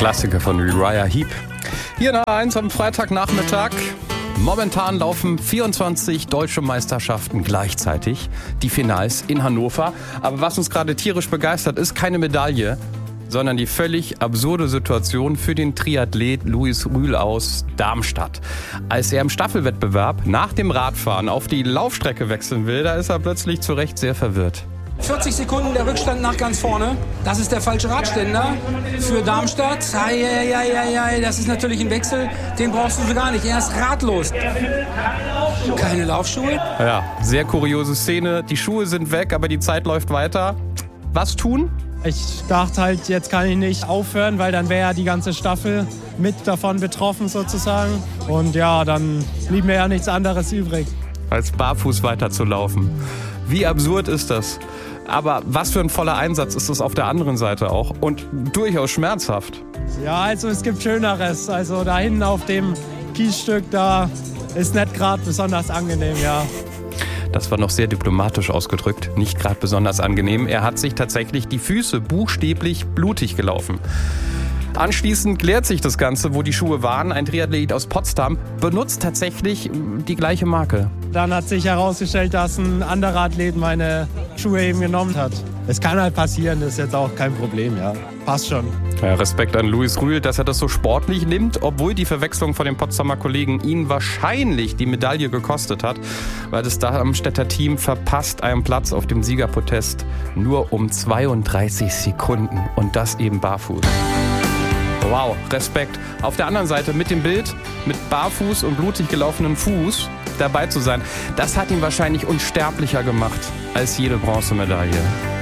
Klassiker von Uriah Heep. Hier in A1 am Freitagnachmittag. Momentan laufen 24 deutsche Meisterschaften gleichzeitig. Die Finals in Hannover. Aber was uns gerade tierisch begeistert, ist keine Medaille, sondern die völlig absurde Situation für den Triathlet Luis Rühl aus Darmstadt. Als er im Staffelwettbewerb nach dem Radfahren auf die Laufstrecke wechseln will, da ist er plötzlich zu Recht sehr verwirrt. 40 Sekunden der Rückstand nach ganz vorne. Das ist der falsche Radständer für Darmstadt. Das ist natürlich ein Wechsel, den brauchst du so gar nicht. Er ist ratlos. Keine Laufschuhe. Ja, sehr kuriose Szene. Die Schuhe sind weg, aber die Zeit läuft weiter. Was tun? Ich dachte halt, jetzt kann ich nicht aufhören, weil dann wäre ja die ganze Staffel mit davon betroffen sozusagen. Und ja, dann blieb mir ja nichts anderes übrig. Als barfuß weiterzulaufen. Wie absurd ist das? Aber was für ein voller Einsatz ist das auf der anderen Seite auch und durchaus schmerzhaft. Ja, also es gibt Schöneres. Also da hinten auf dem Kiesstück, da ist nicht gerade besonders angenehm, ja. Das war noch sehr diplomatisch ausgedrückt, nicht gerade besonders angenehm. Er hat sich tatsächlich die Füße buchstäblich blutig gelaufen. Anschließend klärt sich das Ganze, wo die Schuhe waren. Ein Triathlet aus Potsdam benutzt tatsächlich die gleiche Marke. Dann hat sich herausgestellt, dass ein anderer Athlet meine Schuhe eben genommen hat. Es kann halt passieren, das ist jetzt auch kein Problem, ja. Passt schon. Ja, Respekt an Luis Rühl, dass er das so sportlich nimmt, obwohl die Verwechslung von dem Potsdamer Kollegen ihn wahrscheinlich die Medaille gekostet hat, weil das Darmstädter Team verpasst einen Platz auf dem Siegerpodest nur um 32 Sekunden und das eben barfuß. Wow, Respekt. Auf der anderen Seite mit dem Bild, mit barfuß und blutig gelaufenem Fuß dabei zu sein, das hat ihn wahrscheinlich unsterblicher gemacht als jede Bronzemedaille.